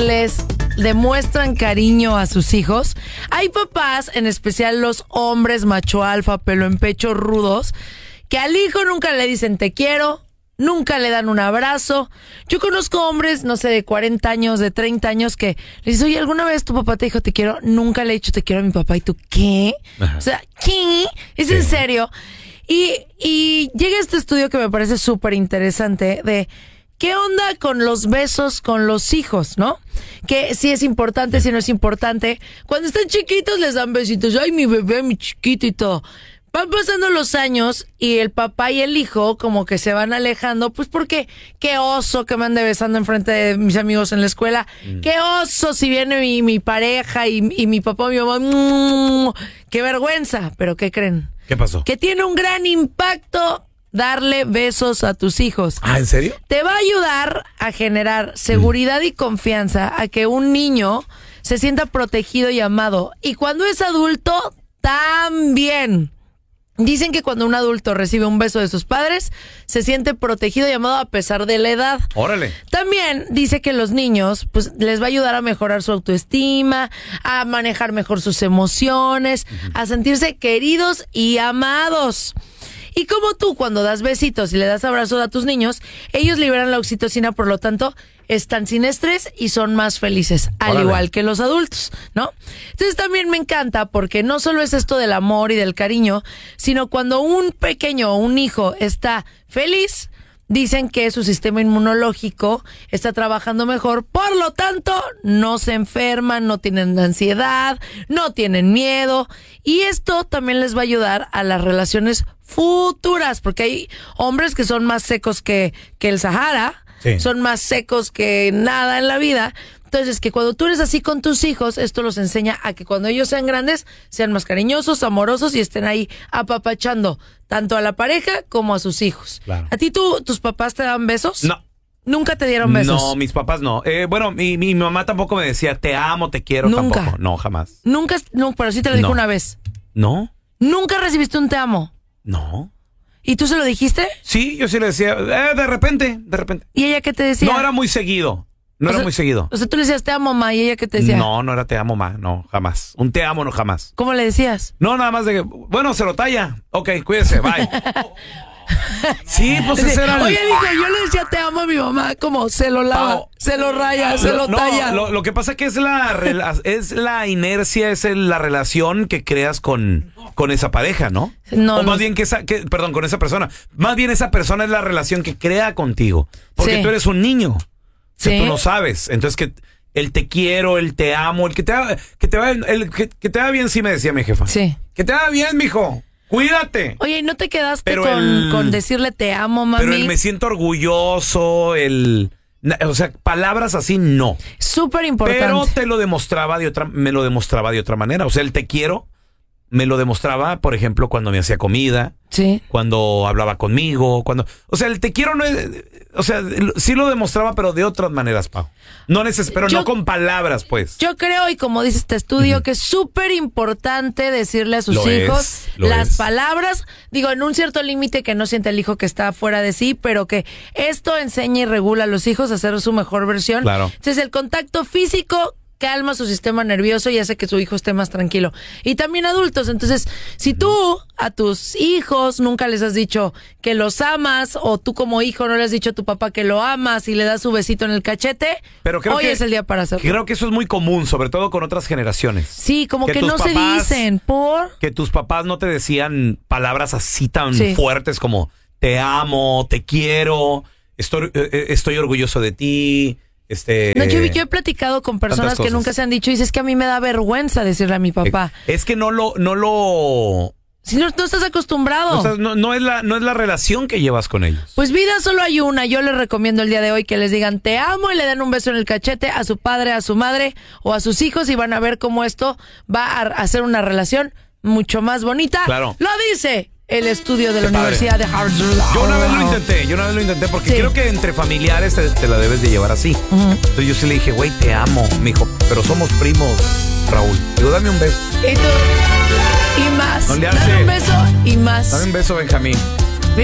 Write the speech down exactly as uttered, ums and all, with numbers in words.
les demuestran cariño a sus hijos. Hay papás, en especial los hombres macho alfa, pelo en pecho rudos, que al hijo nunca le dicen te quiero, nunca le dan un abrazo. Yo conozco hombres, no sé, de cuarenta años, de treinta años, que le dices, oye, ¿alguna vez tu papá te dijo te quiero? Nunca le he dicho te quiero a mi papá. ¿Y tú qué? Ajá. O sea, ¿qué? ¿Es sí. en serio? Y, y llega este estudio que me parece súper interesante de qué onda con los besos con los hijos, ¿no? Que si es importante, si no es importante. Cuando están chiquitos les dan besitos. Ay, mi bebé, mi chiquito y todo. Van pasando los años y el papá y el hijo como que se van alejando, pues porque qué oso que me ande besando enfrente de mis amigos en la escuela. Mm. Qué oso si viene mi, mi pareja y, y mi papá o mi mamá. Mm, qué vergüenza. ¿Pero qué creen? ¿Qué pasó? Que tiene un gran impacto darle besos a tus hijos. ¿Ah, en serio? Te va a ayudar a generar seguridad mm. y confianza a que un niño se sienta protegido y amado. Y cuando es adulto, también. Dicen que cuando un adulto recibe un beso de sus padres, se siente protegido y amado a pesar de la edad. Órale. También dice que los niños, pues, les va a ayudar a mejorar su autoestima, a manejar mejor sus emociones, uh-huh. a sentirse queridos y amados. Y como tú, cuando das besitos y le das abrazos a tus niños, ellos liberan la oxitocina, por lo tanto, están sin estrés y son más felices, al Órale. igual que los adultos, ¿no? Entonces también me encanta porque no solo es esto del amor y del cariño, sino cuando un pequeño o un hijo está feliz, dicen que su sistema inmunológico está trabajando mejor, por lo tanto, no se enferman, no tienen ansiedad, no tienen miedo, y esto también les va a ayudar a las relaciones futuras, porque hay hombres que son más secos que, que el Sahara, sí. son más secos que nada en la vida. Entonces, que cuando tú eres así con tus hijos, esto los enseña a que cuando ellos sean grandes, sean más cariñosos, amorosos y estén ahí apapachando tanto a la pareja como a sus hijos. Claro. ¿A ti tú, tus papás te daban besos? No. ¿Nunca te dieron besos? No, mis papás no. Eh, bueno, mi, mi mamá tampoco me decía te amo, te quiero. ¿Nunca? Tampoco. No, jamás. ¿Nunca? No, pero sí te lo dijo no. una vez. ¿No? ¿Nunca recibiste un te amo? No. ¿Y tú se lo dijiste? Sí, yo sí le decía, eh, de repente, de repente. ¿Y ella qué te decía? No era muy seguido. No o era sea, muy seguido. O sea, tú le decías te amo, ma, y ella qué te decía. No, no era te amo, ma, no, jamás. Un te amo, no, jamás. ¿Cómo le decías? No, nada más de que, bueno, se lo talla. Ok, cuídese, bye. Sí, pues ese era el... Oye, dijo, yo le decía te amo a mi mamá, como se lo lava, Pau, se lo raya, se lo no, talla. Lo, lo que pasa es que es la, es la inercia, es el, la relación que creas con, con esa pareja, ¿no? No, o no más bien que esa, que, perdón, con esa persona. Más bien esa persona es la relación que crea contigo. Porque sí. tú eres un niño. Sí. Que tú no sabes. Entonces que el te quiero, el te amo, el que te haga, que te va, el que, que te haga bien, sí me decía mi jefa. Sí. Que te haga bien, mijo. Cuídate. Oye, ¿y no te quedaste con, el, con decirle te amo, mami? Pero el me siento orgulloso, el... O sea, palabras así no. Súper importante. Pero te lo demostraba de otra... Me lo demostraba de otra manera. O sea, el te quiero me lo demostraba, por ejemplo, cuando me hacía comida. Sí. Cuando hablaba conmigo, cuando... O sea, el te quiero no es... O sea, sí lo demostraba, pero de otras maneras, Pau. No neces pero yo, no con palabras, pues. Yo creo, y como dice este estudio, uh-huh. que es súper importante decirle a sus lo hijos es, lo las es. palabras, digo, en un cierto límite que no siente el hijo que está fuera de sí, pero que esto enseña y regula a los hijos a ser su mejor versión. Claro. Entonces, el contacto físico calma su sistema nervioso y hace que su hijo esté más tranquilo. Y también adultos. Entonces, si tú a tus hijos nunca les has dicho que los amas, o tú como hijo no le has dicho a tu papá que lo amas y le das su besito en el cachete, pero creo hoy que, es el día para hacerlo. Creo que eso es muy común, sobre todo con otras generaciones. Sí, como que, que no papás, se dicen, ¿por? Que tus papás no te decían palabras así tan sí. fuertes como te amo, te quiero, estoy, eh, estoy orgulloso de ti. Este, no, yo, yo he platicado con personas que nunca se han dicho y dices que a mí me da vergüenza decirle a mi papá. Es que no lo, no lo. Si no, no estás acostumbrado. O sea, no, no es la, no es la relación que llevas con ellos. Pues vida solo hay una. Yo les recomiendo el día de hoy que les digan te amo y le den un beso en el cachete a su padre, a su madre o a sus hijos y van a ver cómo esto va a hacer una relación mucho más bonita. Claro. Lo dice el estudio de la Qué Universidad padre. de Harvard. Yo una vez lo intenté, yo una vez lo intenté porque sí. creo que entre familiares te, te la debes de llevar así. Uh-huh. Entonces yo sí le dije, güey, te amo. Me dijo, pero somos primos, Raúl. Digo, dame un beso. Y tú, y más. No le dame un beso y más. Dame un beso, Benjamín.